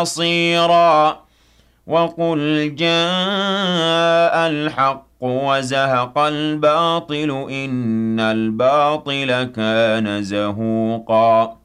بصيرا وقل جاء الحق وزهق الباطل إن الباطل كان زهوقا